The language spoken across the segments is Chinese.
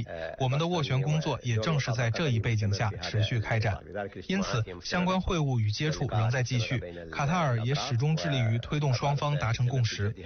力，我们的斡旋工作也正是在这一背景下持续开展。因此，相关会晤与接触仍在继续。卡塔尔也始终致力于推动双方达成共识。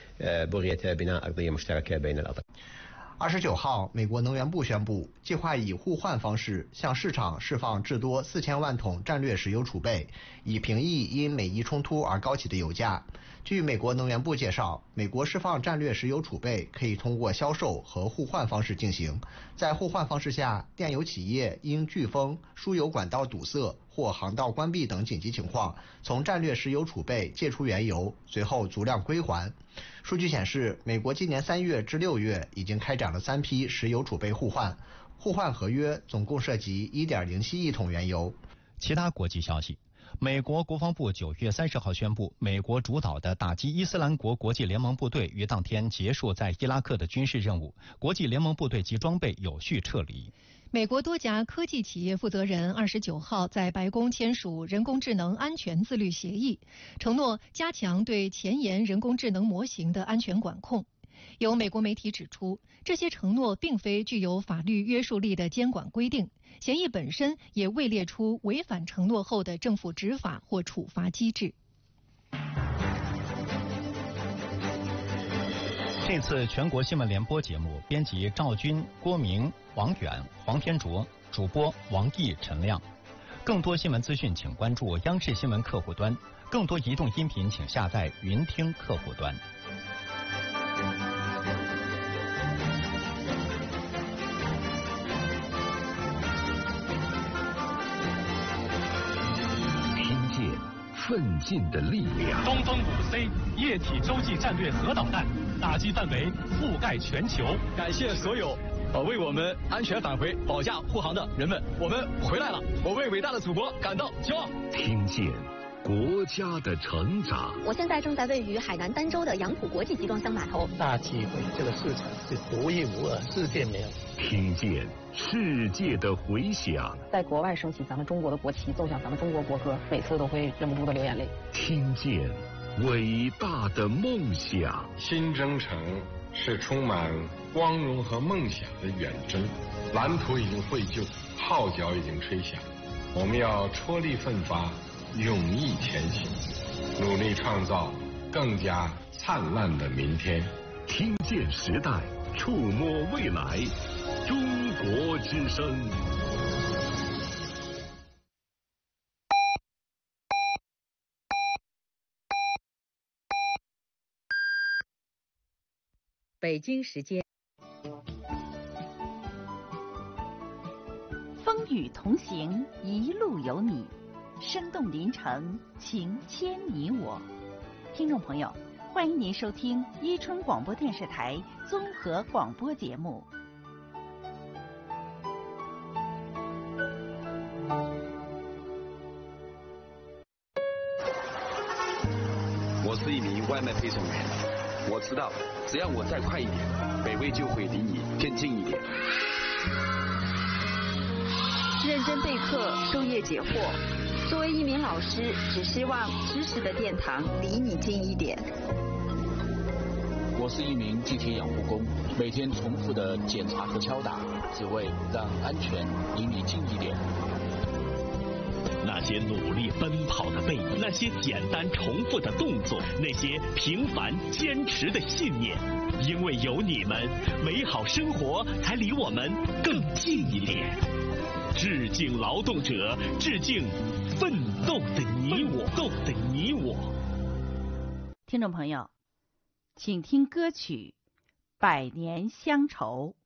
29号，美国能源部宣布，计划以互换方式向市场释放至多4000万桶战略石油储备，以平抑因美伊冲突而高企的油价。据美国能源部介绍，美国释放战略石油储备可以通过销售和互换方式进行。在互换方式下，炼油企业因飓风、输油管道堵塞或航道关闭等紧急情况，从战略石油储备借出原油，随后足量归还。数据显示，美国今年3月至6月已经开展了3批石油储备互换，互换合约总共涉及1.07亿桶原油。 其他国际消息。美国国防部9月30号宣布，美国主导的打击伊斯兰国国际联盟部队于当天结束在伊拉克的军事任务，国际联盟部队及装备有序撤离。 美国多家科技企业负责人29号在白宫签署人工智能安全自律协议，承诺加强对前沿人工智能模型的安全管控。有美国媒体指出，这些承诺并非具有法律约束力的监管规定，协议本身也未列出违反承诺后的政府执法或处罚机制。 这次全国新闻联播节目，编辑赵军、郭明、王远、黄天卓，主播王毅、陈亮。更多新闻资讯，请关注央视新闻客户端；更多移动音频，请下载云听客户端。 奋进的力量。 东风5C 液体洲际战略核导弹打击范围覆盖全球。 感谢所有为我们安全返回保驾护航的人们，我们回来了，我为伟大的祖国感到骄傲。 听见国家的成长。 我现在正在位于海南儋州的杨浦国际集装箱码头。 大机会，这个市场是独一无二，世界没有。 听见世界的回响。 在国外升起咱们中国的国旗，奏响咱们中国国歌，每次都会忍不住的流眼泪。 听见伟大的梦想。 新征程是充满光荣和梦想的远征，蓝图已经绘就，号角已经吹响，我们要踔厉奋发，勇毅前行，努力创造更加灿烂的明天。 听见时代，触摸未来，中国之声。 北京时间，风雨同行，一路有你，生动临城，情牵你我。听众朋友，欢迎您收听伊春广播电视台综合广播节目。 我是一名外卖配送员，我知道只要我再快一点，北魏就会离你更近一点。 认真备课，授业解惑。作为一名老师，只希望知识的殿堂离你近一点。 我是一名地铁养护工，每天重复的检查和敲打，只为让安全离你近一点。 那些努力奔跑的背影，那些简单重复的动作，那些平凡坚持的信念，因为有你们，美好生活才离我们更近一点。致敬劳动者，致敬奋斗的你我。 听众朋友，请听歌曲《百年乡愁》。